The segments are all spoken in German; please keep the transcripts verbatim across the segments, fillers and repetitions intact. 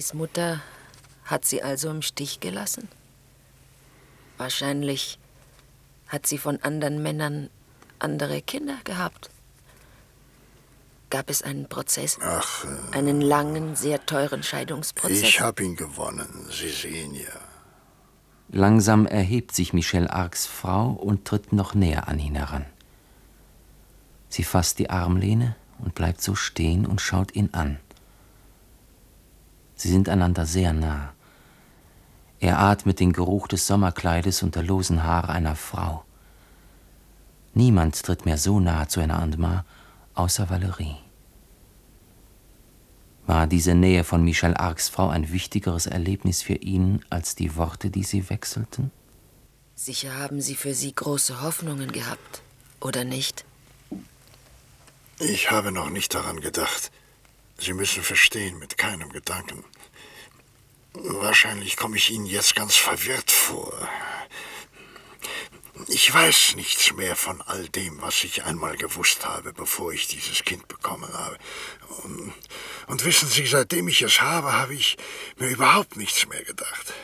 Valeries Mutter hat sie also im Stich gelassen? Wahrscheinlich hat sie von anderen Männern andere Kinder gehabt. Gab es einen Prozess? Ach, äh, einen langen, sehr teuren Scheidungsprozess? Ich habe ihn gewonnen, Sie sehen ja. Langsam erhebt sich Michel Arcs Frau und tritt noch näher an ihn heran. Sie fasst die Armlehne und bleibt so stehen und schaut ihn an. Sie sind einander sehr nah. Er atmet den Geruch des Sommerkleides und der losen Haare einer Frau. Niemand tritt mehr so nahe zu einer Andemar, außer Valerie. War diese Nähe von Michel Arcs Frau ein wichtigeres Erlebnis für ihn als die Worte, die sie wechselten? Sicher haben Sie für sie große Hoffnungen gehabt, oder nicht? Ich habe noch nicht daran gedacht. Sie müssen verstehen, mit keinem Gedanken. Wahrscheinlich komme ich Ihnen jetzt ganz verwirrt vor. Ich weiß nichts mehr von all dem, was ich einmal gewusst habe, bevor ich dieses Kind bekommen habe. Und, und wissen Sie, seitdem ich es habe, habe ich mir überhaupt nichts mehr gedacht.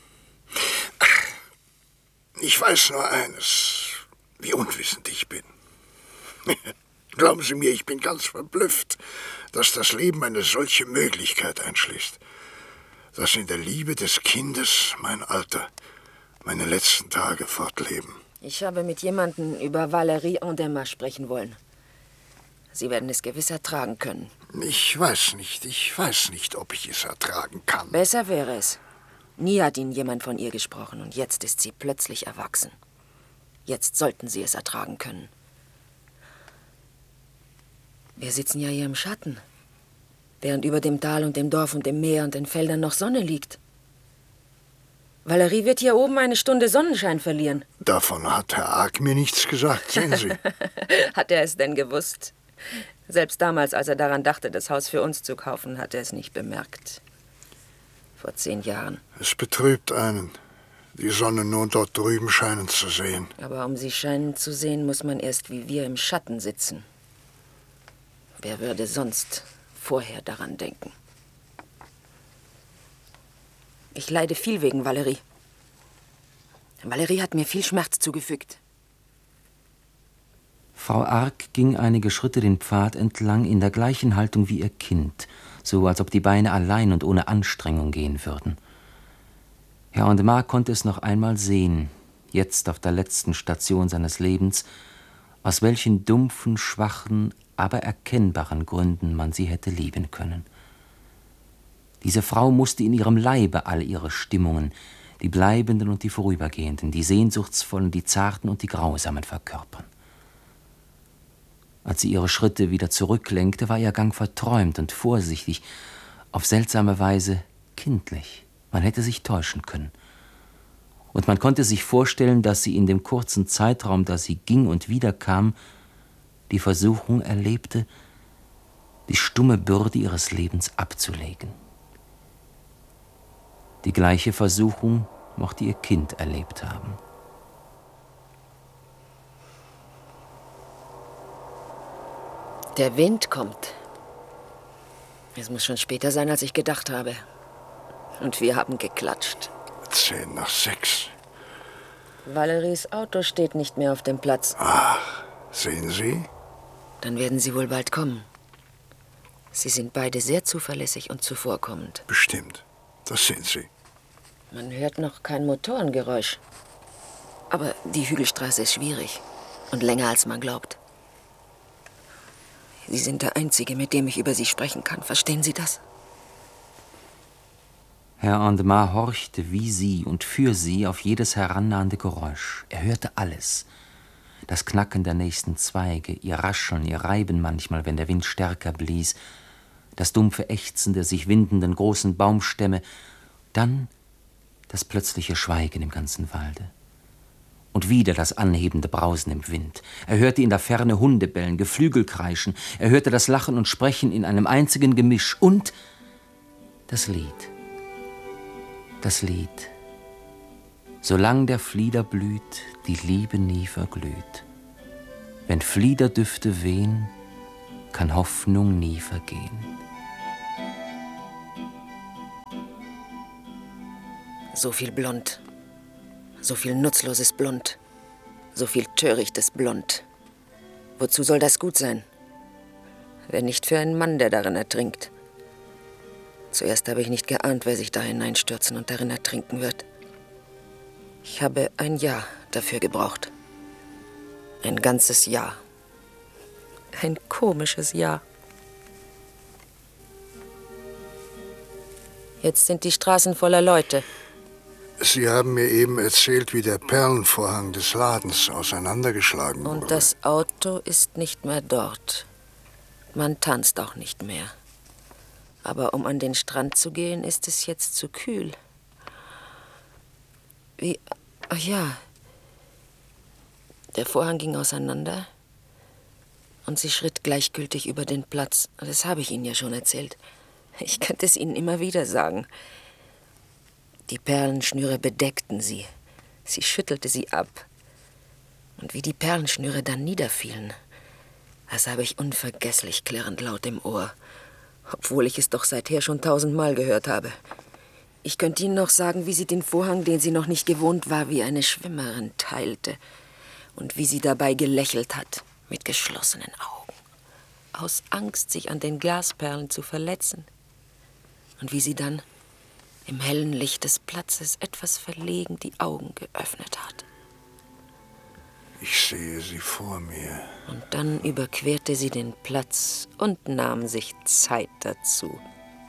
Ich weiß nur eines, wie unwissend ich bin. Glauben Sie mir, ich bin ganz verblüfft, dass das Leben eine solche Möglichkeit einschließt. Dass in der Liebe des Kindes mein Alter, meine letzten Tage fortleben. Ich habe mit jemandem über Valerie Andermatt sprechen wollen. Sie werden es gewiss ertragen können. Ich weiß nicht, ich weiß nicht, ob ich es ertragen kann. Besser wäre es. Nie hat Ihnen jemand von ihr gesprochen und jetzt ist sie plötzlich erwachsen. Jetzt sollten Sie es ertragen können. Wir sitzen ja hier im Schatten, während über dem Tal und dem Dorf und dem Meer und den Feldern noch Sonne liegt. Valerie wird hier oben eine Stunde Sonnenschein verlieren. Davon hat Herr Arc mir nichts gesagt, sehen Sie. Hat er es denn gewusst? Selbst damals, als er daran dachte, das Haus für uns zu kaufen, hat er es nicht bemerkt. Vor zehn Jahren. Es betrübt einen, die Sonne nur dort drüben scheinen zu sehen. Aber um sie scheinen zu sehen, muss man erst wie wir im Schatten sitzen. Wer würde sonst vorher daran denken? Ich leide viel wegen Valerie. Valerie hat mir viel Schmerz zugefügt. Frau Arc ging einige Schritte den Pfad entlang in der gleichen Haltung wie ihr Kind, so als ob die Beine allein und ohne Anstrengung gehen würden. Herr Andermatt konnte es noch einmal sehen, jetzt auf der letzten Station seines Lebens, aus welchen dumpfen, schwachen, aber erkennbaren Gründen man sie hätte lieben können. Diese Frau musste in ihrem Leibe all ihre Stimmungen, die bleibenden und die vorübergehenden, die sehnsuchtsvollen, die zarten und die grausamen verkörpern. Als sie ihre Schritte wieder zurücklenkte, war ihr Gang verträumt und vorsichtig, auf seltsame Weise kindlich. Man hätte sich täuschen können. Und man konnte sich vorstellen, dass sie in dem kurzen Zeitraum, da sie ging und wiederkam, die Versuchung erlebte, die stumme Bürde ihres Lebens abzulegen. Die gleiche Versuchung mochte ihr Kind erlebt haben. Der Wind kommt. Es muss schon später sein, als ich gedacht habe. Und wir haben geklatscht. Zehn nach sechs. Valeries Auto steht nicht mehr auf dem Platz. Ach, sehen Sie? Dann werden sie wohl bald kommen. Sie sind beide sehr zuverlässig und zuvorkommend. Bestimmt. Das sind Sie. Man hört noch kein Motorengeräusch. Aber die Hügelstraße ist schwierig und länger, als man glaubt. Sie sind der Einzige, mit dem ich über Sie sprechen kann. Verstehen Sie das? Herr Andermatt horchte wie sie und für sie auf jedes herannahende Geräusch. Er hörte alles. Das Knacken der nächsten Zweige, ihr Rascheln, ihr Reiben manchmal, wenn der Wind stärker blies, das dumpfe Ächzen der sich windenden großen Baumstämme, dann das plötzliche Schweigen im ganzen Walde. Und wieder das anhebende Brausen im Wind. Er hörte in der Ferne Hunde bellen, Geflügel kreischen. Er hörte das Lachen und Sprechen in einem einzigen Gemisch. Und das Lied. Das Lied. Solang der Flieder blüht, die Liebe nie verglüht. Wenn Fliederdüfte wehen, kann Hoffnung nie vergehen. So viel Blond. So viel nutzloses Blond. So viel törichtes Blond. Wozu soll das gut sein? Wenn nicht für einen Mann, der darin ertrinkt. Zuerst habe ich nicht geahnt, wer sich da hineinstürzen und darin ertrinken wird. Ich habe ein Jahr dafür gebraucht. Ein ganzes Jahr. Ein komisches Jahr. Jetzt sind die Straßen voller Leute. Sie haben mir eben erzählt, wie der Perlenvorhang des Ladens auseinandergeschlagen wurde. Und das Auto ist nicht mehr dort. Man tanzt auch nicht mehr. Aber um an den Strand zu gehen, ist es jetzt zu kühl. Wie... Ach ja. Der Vorhang ging auseinander und sie schritt gleichgültig über den Platz. Das habe ich Ihnen ja schon erzählt. Ich könnte es Ihnen immer wieder sagen. Die Perlenschnüre bedeckten sie. Sie schüttelte sie ab. Und wie die Perlenschnüre dann niederfielen, das habe ich unvergesslich klirrend laut im Ohr, obwohl ich es doch seither schon tausendmal gehört habe. Ich könnte Ihnen noch sagen, wie sie den Vorhang, den sie noch nicht gewohnt war, wie eine Schwimmerin teilte und wie sie dabei gelächelt hat, mit geschlossenen Augen, aus Angst, sich an den Glasperlen zu verletzen, und wie sie dann im hellen Licht des Platzes etwas verlegen die Augen geöffnet hat. Ich sehe sie vor mir. Und dann überquerte sie den Platz und nahm sich Zeit dazu.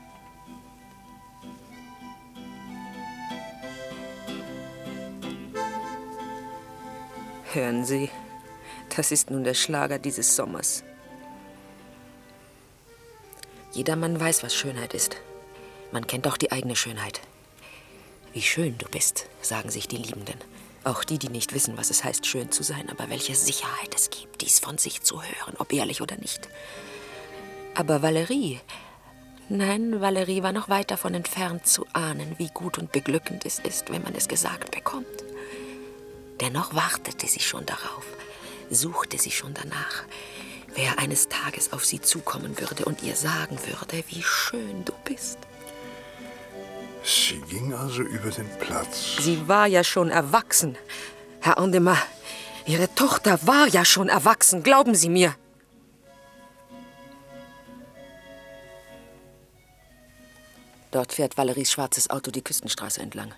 Hören Sie, das ist nun der Schlager dieses Sommers. Jedermann weiß, was Schönheit ist. Man kennt auch die eigene Schönheit. Wie schön du bist, sagen sich die Liebenden. Auch die, die nicht wissen, was es heißt, schön zu sein, aber welche Sicherheit es gibt, dies von sich zu hören, ob ehrlich oder nicht. Aber Valerie, nein, Valerie war noch weit davon entfernt zu ahnen, wie gut und beglückend es ist, wenn man es gesagt bekommt. Dennoch wartete sie schon darauf, suchte sie schon danach, wer eines Tages auf sie zukommen würde und ihr sagen würde, wie schön du bist. Sie ging also über den Platz. Sie war ja schon erwachsen, Herr Andemar. Ihre Tochter war ja schon erwachsen, glauben Sie mir. Dort fährt Valeries schwarzes Auto die Küstenstraße entlang.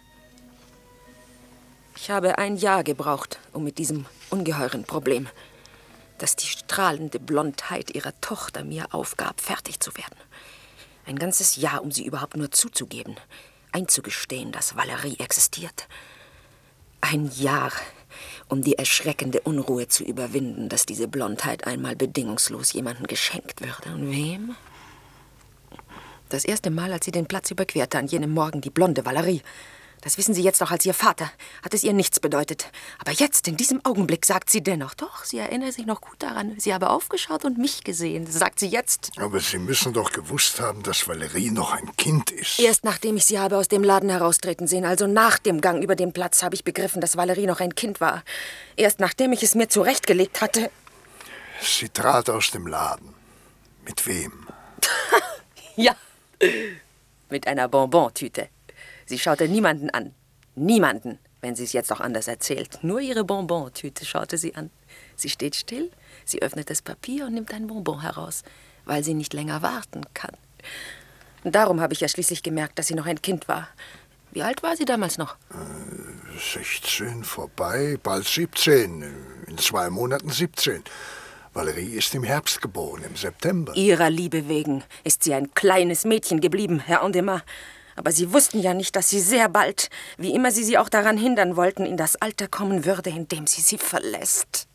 Ich habe ein Jahr gebraucht, um mit diesem ungeheuren Problem, das die strahlende Blondheit ihrer Tochter mir aufgab, fertig zu werden. Ein ganzes Jahr, um sie überhaupt nur zuzugeben, einzugestehen, dass Valerie existiert. Ein Jahr, um die erschreckende Unruhe zu überwinden, dass diese Blondheit einmal bedingungslos jemandem geschenkt würde. Und wem? Das erste Mal, als sie den Platz überquerte, an jenem Morgen, die blonde Valerie. Das wissen Sie jetzt auch als Ihr Vater. Hat es ihr nichts bedeutet. Aber jetzt, in diesem Augenblick, sagt sie dennoch, doch, sie erinnert sich noch gut daran. Sie habe aufgeschaut und mich gesehen, sagt sie jetzt. Aber Sie müssen doch gewusst haben, dass Valerie noch ein Kind ist. Erst nachdem ich sie habe aus dem Laden heraustreten sehen, also nach dem Gang über den Platz, habe ich begriffen, dass Valerie noch ein Kind war. Erst nachdem ich es mir zurechtgelegt hatte. Sie trat aus dem Laden. Mit wem? Ja, mit einer Bonbontüte. Sie schaute niemanden an. Niemanden, wenn sie es jetzt auch anders erzählt. Nur ihre Bonbontüte schaute sie an. Sie steht still, sie öffnet das Papier und nimmt ein Bonbon heraus, weil sie nicht länger warten kann. Und darum habe ich ja schließlich gemerkt, dass sie noch ein Kind war. Wie alt war sie damals noch? Äh, sechzehn vorbei, bald siebzehn. In zwei Monaten siebzehn. Valerie ist im Herbst geboren, im September. Ihrer Liebe wegen ist sie ein kleines Mädchen geblieben, Herr Andemar. Aber Sie wussten ja nicht, dass sie sehr bald, wie immer Sie sie auch daran hindern wollten, in das Alter kommen würde, in dem sie sie verlässt.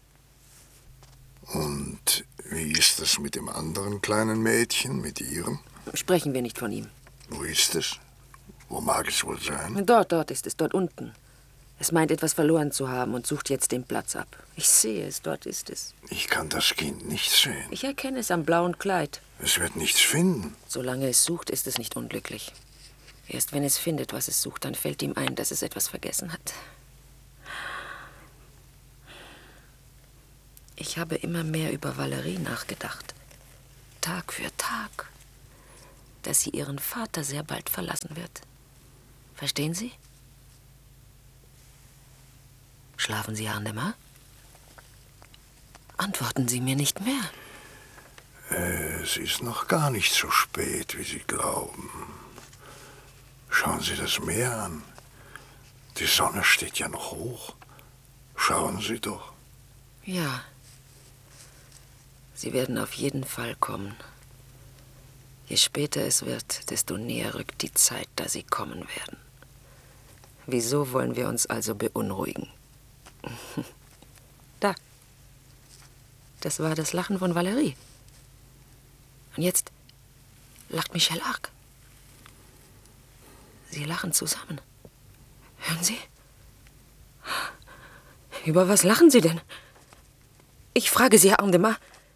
Und wie ist es mit dem anderen kleinen Mädchen, mit ihrem? Sprechen wir nicht von ihm. Wo ist es? Wo mag es wohl sein? Dort, dort ist es, dort unten. Es meint, etwas verloren zu haben und sucht jetzt den Platz ab. Ich sehe es, dort ist es. Ich kann das Kind nicht sehen. Ich erkenne es am blauen Kleid. Es wird nichts finden. Solange es sucht, ist es nicht unglücklich. Erst wenn es findet, was es sucht, dann fällt ihm ein, dass es etwas vergessen hat. Ich habe immer mehr über Valerie nachgedacht. Tag für Tag. Dass sie ihren Vater sehr bald verlassen wird. Verstehen Sie? Schlafen Sie, Andemar? Antworten Sie mir nicht mehr. Äh, es ist noch gar nicht so spät, wie Sie glauben. Schauen Sie das Meer an. Die Sonne steht ja noch hoch. Schauen Sie doch. Ja. Sie werden auf jeden Fall kommen. Je später es wird, desto näher rückt die Zeit, da Sie kommen werden. Wieso wollen wir uns also beunruhigen? Da. Das war das Lachen von Valerie. Und jetzt lacht Michel Arc. Sie lachen zusammen. Hören Sie? Über was lachen Sie denn? Ich frage Sie, Herr Andemar.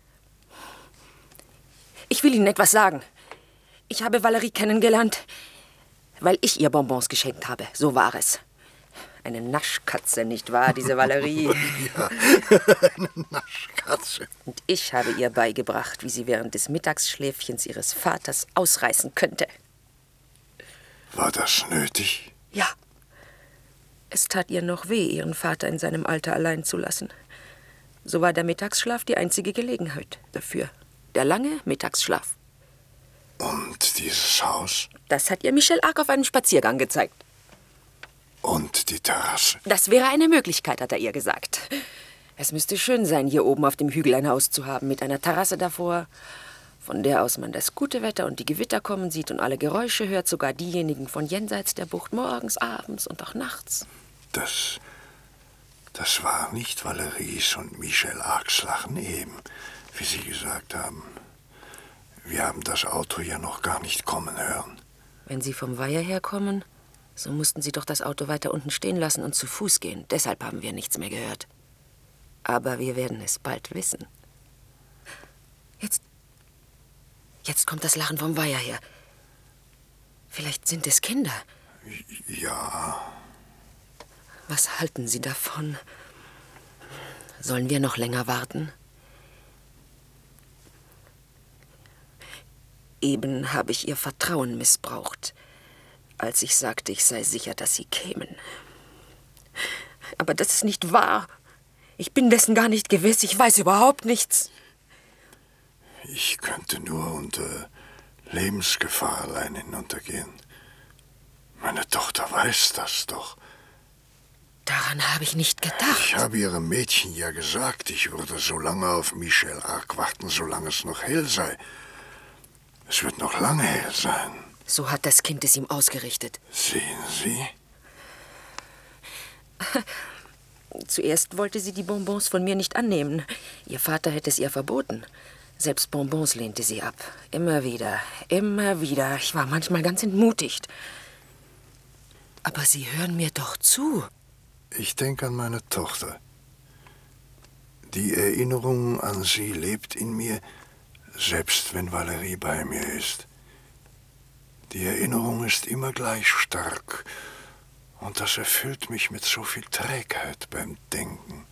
Ich will Ihnen etwas sagen. Ich habe Valerie kennengelernt, weil ich ihr Bonbons geschenkt habe. So war es. Eine Naschkatze, nicht wahr, diese Valerie? Ja, eine Naschkatze. Und ich habe ihr beigebracht, wie sie während des Mittagsschläfchens ihres Vaters ausreißen könnte. War das nötig? Ja. Es tat ihr noch weh, ihren Vater in seinem Alter allein zu lassen. So war der Mittagsschlaf die einzige Gelegenheit dafür. Der lange Mittagsschlaf. Und dieses Haus? Das hat ihr Michel Arc auf einem Spaziergang gezeigt. Und die Terrasse? Das wäre eine Möglichkeit, hat er ihr gesagt. Es müsste schön sein, hier oben auf dem Hügel ein Haus zu haben, mit einer Terrasse davor, von der aus man das gute Wetter und die Gewitter kommen sieht und alle Geräusche hört, sogar diejenigen von jenseits der Bucht, morgens, abends und auch nachts. Das, das war nicht Valeries und Michel Arcs Lachen eben, wie Sie gesagt haben. Wir haben das Auto ja noch gar nicht kommen hören. Wenn Sie vom Weiher herkommen, so mussten Sie doch das Auto weiter unten stehen lassen und zu Fuß gehen. Deshalb haben wir nichts mehr gehört. Aber wir werden es bald wissen. Jetzt, jetzt kommt das Lachen vom Weiher her. Vielleicht sind es Kinder. Ja. Was halten Sie davon? Sollen wir noch länger warten? Eben habe ich Ihr Vertrauen missbraucht, als ich sagte, ich sei sicher, dass Sie kämen. Aber das ist nicht wahr. Ich bin dessen gar nicht gewiss. Ich weiß überhaupt nichts. Ich könnte nur unter Lebensgefahr allein hinuntergehen. Meine Tochter weiß das doch. Daran habe ich nicht gedacht. Ich habe ihrem Mädchen ja gesagt, ich würde so lange auf Michel Arc warten, solange es noch hell sei. Es wird noch lange hell sein. So hat das Kind es ihm ausgerichtet. Sehen Sie? Zuerst wollte sie die Bonbons von mir nicht annehmen. Ihr Vater hätte es ihr verboten. Selbst Bonbons lehnte sie ab. Immer wieder, immer wieder. Ich war manchmal ganz entmutigt. Aber Sie hören mir doch zu. Ich denke an meine Tochter. Die Erinnerung an sie lebt in mir, selbst wenn Valerie bei mir ist. Die Erinnerung ist immer gleich stark. Und das erfüllt mich mit so viel Trägheit beim Denken.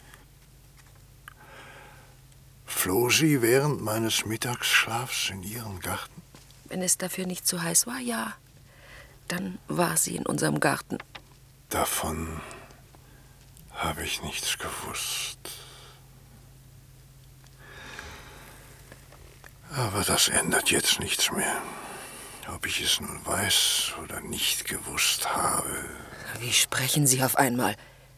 Floh sie während meines Mittagsschlafs in ihren Garten? Wenn es dafür nicht zu heiß war, ja. Dann war sie in unserem Garten. Davon habe ich nichts gewusst. Aber das ändert jetzt nichts mehr. Ob ich es nun weiß oder nicht gewusst habe. Wie sprechen Sie auf einmal?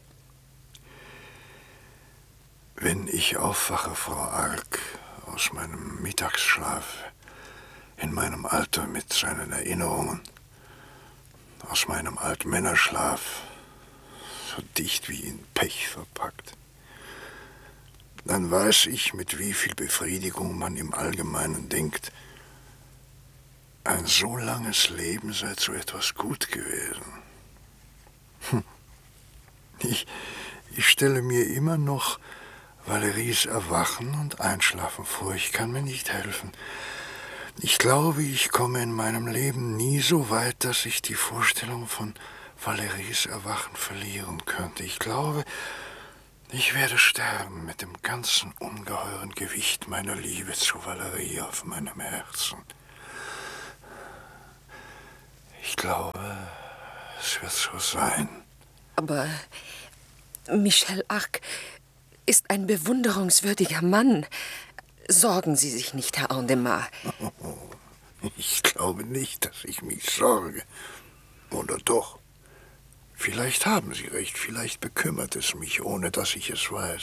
Wenn ich aufwache, Frau Arc, aus meinem Mittagsschlaf, in meinem Alter mit seinen Erinnerungen, aus meinem Altmännerschlaf, so dicht wie in Pech verpackt, dann weiß ich, mit wie viel Befriedigung man im Allgemeinen denkt, ein so langes Leben sei zu etwas gut gewesen. Hm. Ich, ich stelle mir immer noch Valeries Erwachen und Einschlafen vor. Ich kann mir nicht helfen. Ich glaube, ich komme in meinem Leben nie so weit, dass ich die Vorstellung von Valeries Erwachen verlieren könnte. Ich glaube, ich werde sterben mit dem ganzen ungeheuren Gewicht meiner Liebe zu Valerie auf meinem Herzen. Ich glaube, Es wird so sein. Aber Michel Arc ist ein bewunderungswürdiger Mann. Sorgen Sie sich nicht, Herr Andemar. Ich glaube nicht, dass ich mich sorge. Oder doch? Vielleicht haben Sie recht, vielleicht bekümmert es mich, ohne dass ich es weiß.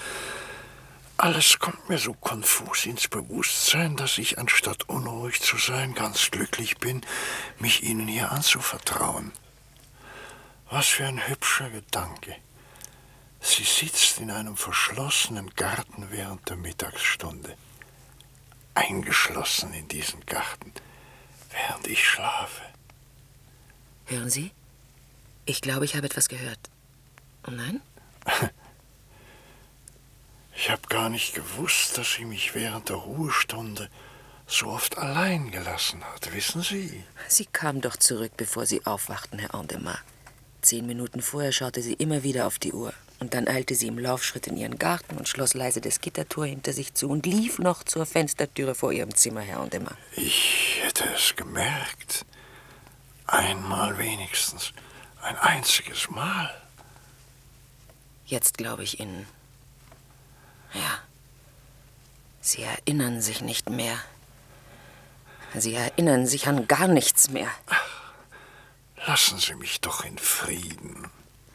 Alles kommt mir so konfus ins Bewusstsein, dass ich, anstatt unruhig zu sein, ganz glücklich bin, mich Ihnen hier anzuvertrauen. Was für ein hübscher Gedanke. Sie sitzt in einem verschlossenen Garten während der Mittagsstunde. Eingeschlossen in diesen Garten, während ich schlafe. Hören Sie? Ich glaube, ich habe etwas gehört. Oh nein? Ich habe gar nicht gewusst, dass sie mich während der Ruhestunde so oft allein gelassen hat, wissen Sie? Sie kam doch zurück, bevor Sie aufwachten, Herr Andemar. Zehn Minuten vorher schaute sie immer wieder auf die Uhr. Und dann eilte sie im Laufschritt in ihren Garten und schloss leise das Gittertor hinter sich zu und lief noch zur Fenstertüre vor ihrem Zimmer, Herr Andemar. Ich hätte es gemerkt. Einmal wenigstens. Ein einziges Mal. Jetzt glaube ich Ihnen. Ja. Sie erinnern sich nicht mehr. Sie erinnern sich an gar nichts mehr. Ach, lassen Sie mich doch in Frieden.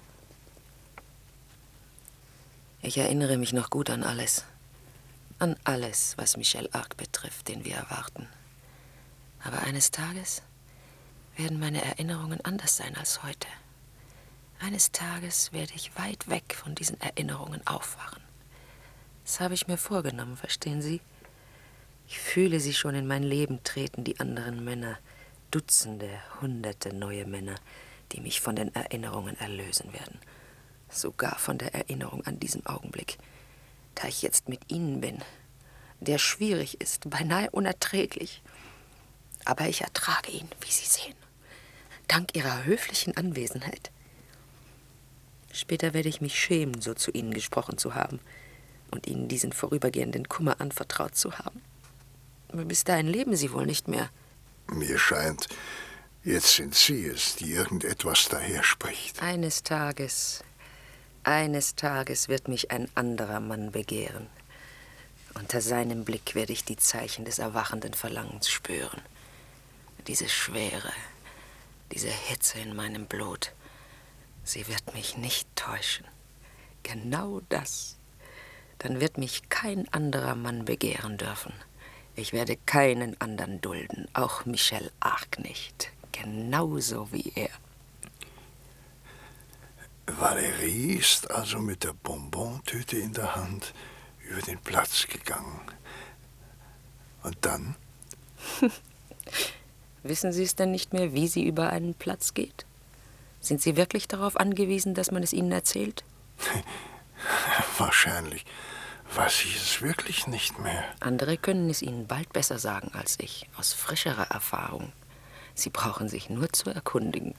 Ich erinnere mich noch gut an alles. An alles, was Michel Arc betrifft, den wir erwarten. Aber eines Tages werden meine Erinnerungen anders sein als heute. Eines Tages werde ich weit weg von diesen Erinnerungen aufwachen. Das habe ich mir vorgenommen, verstehen Sie? Ich fühle sie schon in mein Leben treten, die anderen Männer. Dutzende, hunderte neue Männer, die mich von den Erinnerungen erlösen werden. Sogar von der Erinnerung an diesen Augenblick, da ich jetzt mit Ihnen bin, der schwierig ist, beinahe unerträglich. Aber ich ertrage ihn, wie Sie sehen, dank Ihrer höflichen Anwesenheit. Später werde ich mich schämen, so zu Ihnen gesprochen zu haben und Ihnen diesen vorübergehenden Kummer anvertraut zu haben. Aber bis dahin leben Sie wohl nicht mehr. Mir scheint, jetzt sind Sie es, die irgendetwas daher spricht. Eines Tages, eines Tages wird mich ein anderer Mann begehren. Unter seinem Blick werde ich die Zeichen des erwachenden Verlangens spüren. Diese Schwere, diese Hitze in meinem Blut. Sie wird mich nicht täuschen. Genau das. Dann wird mich kein anderer Mann begehren dürfen. Ich werde keinen anderen dulden, auch Michel Arc nicht. Genauso wie er. Valérie ist also mit der Bonbontüte in der Hand über den Platz gegangen. Und dann? Wissen Sie es denn nicht mehr, wie sie über einen Platz geht? Sind Sie wirklich darauf angewiesen, dass man es Ihnen erzählt? Wahrscheinlich weiß ich es wirklich nicht mehr. Andere können es Ihnen bald besser sagen als ich, aus frischerer Erfahrung. Sie brauchen sich nur zu erkundigen.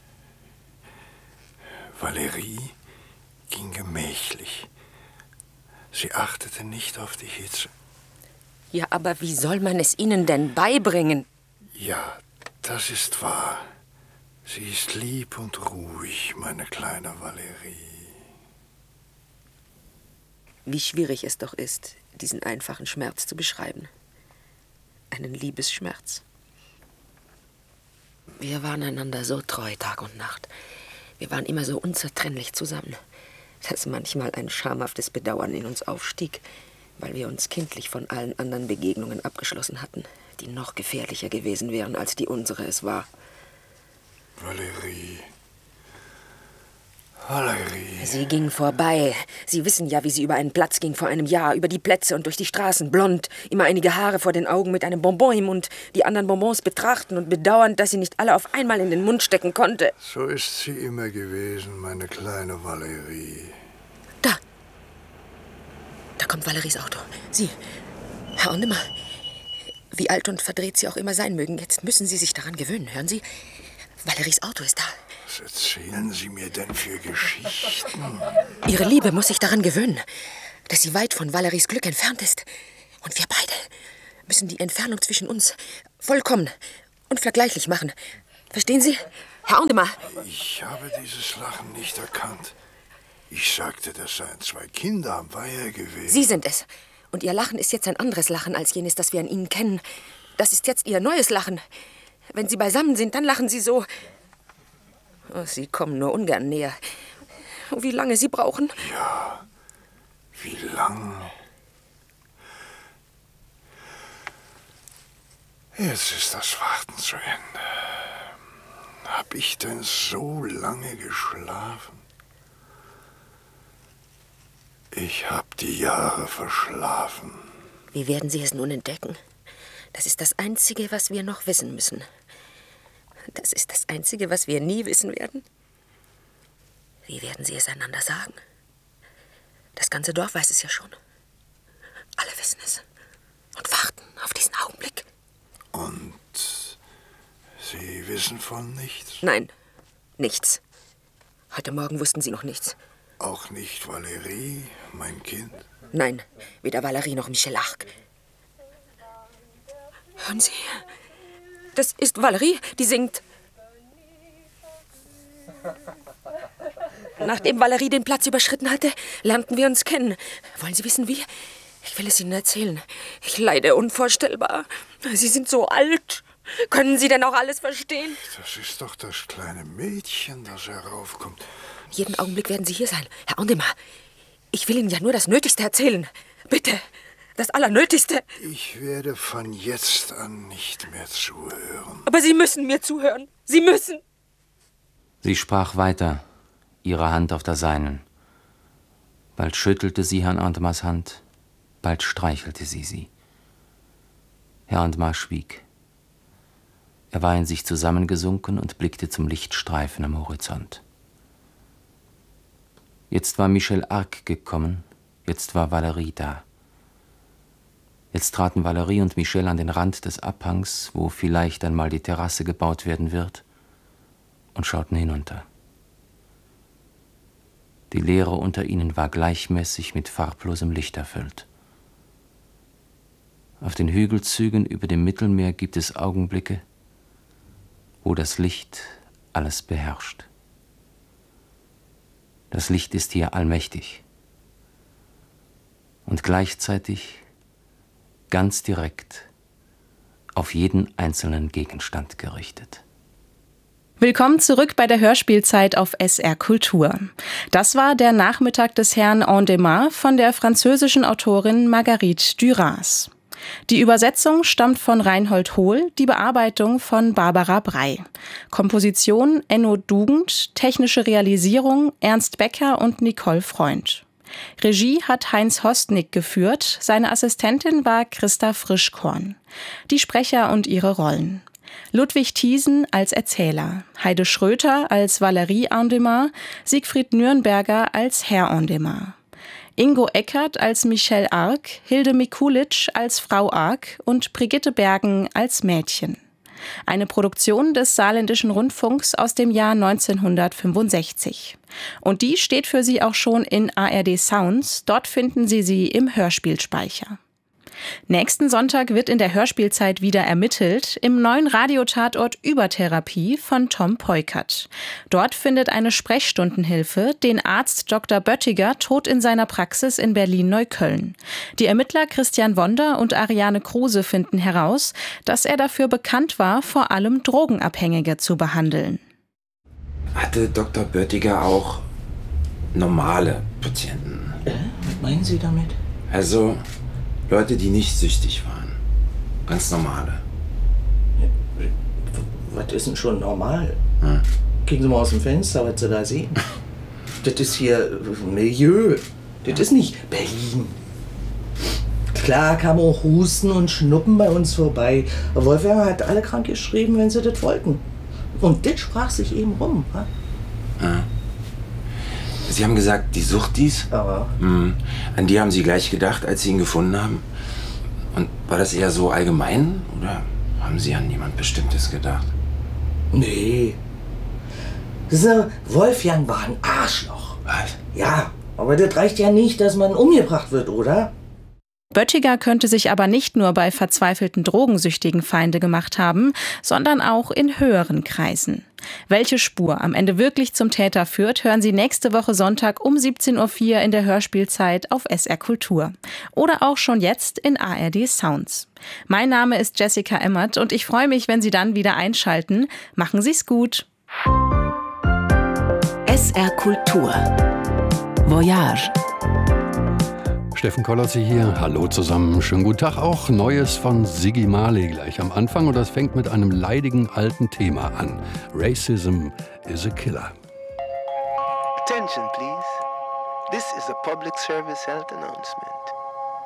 Valérie ging gemächlich. Sie achtete nicht auf die Hitze. Ja, aber wie soll man es Ihnen denn beibringen? Ja, das ist wahr. Sie ist lieb und ruhig, meine kleine Valérie. Wie schwierig es doch ist, diesen einfachen Schmerz zu beschreiben. Einen Liebesschmerz. Wir waren einander so treu, Tag und Nacht. Wir waren immer so unzertrennlich zusammen, dass manchmal ein schamhaftes Bedauern in uns aufstieg, weil wir uns kindlich von allen anderen Begegnungen abgeschlossen hatten, die noch gefährlicher gewesen wären, als die unsere es war. Valérie. Valérie. Sie ging vorbei. Sie wissen ja, wie sie über einen Platz ging vor einem Jahr, über die Plätze und durch die Straßen, blond, immer einige Haare vor den Augen mit einem Bonbon im Mund, die anderen Bonbons betrachten und bedauernd, dass sie nicht alle auf einmal in den Mund stecken konnte. So ist sie immer gewesen, meine kleine Valérie. Da. Da kommt Valéries Auto. Sie, Herr Andemar, wie alt und verdreht Sie auch immer sein mögen, jetzt müssen Sie sich daran gewöhnen, hören Sie? Valéries Auto ist da. Was erzählen Sie mir denn für Geschichten? Ihre Liebe muss sich daran gewöhnen, dass sie weit von Valéries Glück entfernt ist. Und wir beide müssen die Entfernung zwischen uns vollkommen und vergleichlich machen. Verstehen Sie? Herr Ondemar! Ich habe dieses Lachen nicht erkannt. Ich sagte, das seien zwei Kinder am Weiher gewesen. Sie sind es. Und Ihr Lachen ist jetzt ein anderes Lachen als jenes, das wir an Ihnen kennen. Das ist jetzt Ihr neues Lachen. Wenn Sie beisammen sind, dann lachen Sie so. Oh, Sie kommen nur ungern näher. Wie lange Sie brauchen? Ja, wie lang? Jetzt ist das Warten zu Ende. Hab ich denn so lange geschlafen? Ich hab die Jahre verschlafen. Wie werden Sie es nun entdecken? Das ist das Einzige, was wir noch wissen müssen. Das ist das Einzige, was wir nie wissen werden. Wie werden Sie es einander sagen? Das ganze Dorf weiß es ja schon. Alle wissen es. Und warten auf diesen Augenblick. Und Sie wissen von nichts? Nein, nichts. Heute Morgen wussten Sie noch nichts. Auch nicht Valerie, mein Kind? Nein, weder Valerie noch Michel Arc. Hören Sie, das ist Valerie, die singt. Nachdem Valerie den Platz überschritten hatte, lernten wir uns kennen. Wollen Sie wissen, wie? Ich will es Ihnen erzählen. Ich leide unvorstellbar. Sie sind so alt. Können Sie denn auch alles verstehen? Das ist doch das kleine Mädchen, das heraufkommt. Jeden Augenblick werden Sie hier sein, Herr Ondemar. Ich will Ihnen ja nur das Nötigste erzählen. Bitte, das Allernötigste. Ich werde von jetzt an nicht mehr zuhören. Aber Sie müssen mir zuhören. Sie müssen. Sie sprach weiter, ihre Hand auf der seinen. Bald schüttelte sie Herrn Ondemars Hand, bald streichelte sie sie. Herr Ondemar schwieg. Er war in sich zusammengesunken und blickte zum Lichtstreifen am Horizont. Jetzt war Michel Arc gekommen, jetzt war Valerie da. Jetzt traten Valerie und Michel an den Rand des Abhangs, wo vielleicht einmal die Terrasse gebaut werden wird, und schauten hinunter. Die Leere unter ihnen war gleichmäßig mit farblosem Licht erfüllt. Auf den Hügelzügen über dem Mittelmeer gibt es Augenblicke, wo das Licht alles beherrscht. Das Licht ist hier allmächtig und gleichzeitig ganz direkt auf jeden einzelnen Gegenstand gerichtet. Willkommen zurück bei der Hörspielzeit auf S R Kultur. Das war der Nachmittag des Herrn Ondemar von der französischen Autorin Marguerite Duras. Die Übersetzung stammt von Reinhold Hohl, die Bearbeitung von Barbara Brey. Komposition Enno Dugend, technische Realisierung Ernst Becker und Nicole Freund. Regie hat Heinz Hostnick geführt, seine Assistentin war Christa Frischkorn. Die Sprecher und ihre Rollen: Ludwig Thiesen als Erzähler, Heide Schröter als Valerie Ondemar, Siegfried Nürnberger als Herr Ondemar. Ingo Eckert als Michel Arc, Hilde Mikulic als Frau Arc und Brigitte Bergen als Mädchen. Eine Produktion des Saarländischen Rundfunks aus dem Jahr neunzehnhundertfünfundsechzig. Und die steht für Sie auch schon in A R D Sounds, dort finden Sie sie im Hörspielspeicher. Nächsten Sonntag wird in der Hörspielzeit wieder ermittelt im neuen Radiotatort Übertherapie von Tom Peukert. Dort findet eine Sprechstundenhilfe den Arzt Doktor Böttiger tot in seiner Praxis in Berlin-Neukölln. Die Ermittler Christian Wonder und Ariane Kruse finden heraus, dass er dafür bekannt war, vor allem Drogenabhängige zu behandeln. Hatte Doktor Böttiger auch normale Patienten? Äh, was meinen Sie damit? Also Leute, die nicht süchtig waren. Ganz normale. Was ist denn schon normal? Hm. Gucken Sie mal aus dem Fenster, was Sie da sehen. Das ist hier Milieu. Das ist nicht Berlin. Klar kam auch Husten und Schnuppen bei uns vorbei. Wolfgang hat alle krank geschrieben, wenn sie das wollten. Und das sprach sich eben rum. Ha? Ja. Sie haben gesagt, die Suchtis? Ja. Mhm. An die haben Sie gleich gedacht, als Sie ihn gefunden haben? Und war das eher so allgemein? Oder haben Sie an niemand Bestimmtes gedacht? Nee. Dieser Wolfgang war ein Arschloch. Was? Ja, aber das reicht ja nicht, dass man umgebracht wird, oder? Böttiger könnte sich aber nicht nur bei verzweifelten Drogensüchtigen Feinde gemacht haben, sondern auch in höheren Kreisen. Welche Spur am Ende wirklich zum Täter führt, hören Sie nächste Woche Sonntag um siebzehn Uhr vier in der Hörspielzeit auf S R Kultur. Oder auch schon jetzt in A R D Sounds. Mein Name ist Jessica Emmert und ich freue mich, wenn Sie dann wieder einschalten. Machen Sie's gut. S R Kultur. Voyage. Steffen Kollerzi hier. Hallo zusammen. Schönen guten Tag auch. Neues von Ziggy Marley gleich am Anfang. Und das fängt mit einem leidigen alten Thema an. Racism is a killer. Attention, please. This is a public service health announcement.